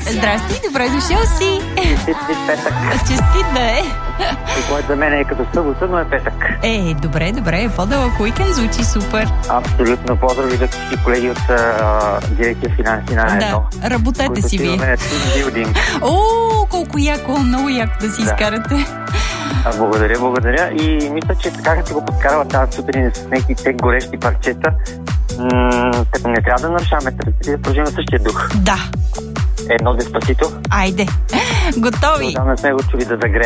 Здрасти, добре дошъл си. Честит петък. Честит да е. Който за мен е като събота, но е петък. Добре. По-дълъг уикенд звучи супер. Абсолютно. Поздрави за всички колеги от дирекция финанси на едно. Да, работете си вие. Колко яко, много яко да си изкарате. Благодаря. И мисля, че така като го подкарала тази сутрин с някакви горещи парчета, не трябва да нарушаваме традиции, да продължим на същия дух. Да. Едно Деспасито. Айде. Готови. Да, не сме го чули да загреем.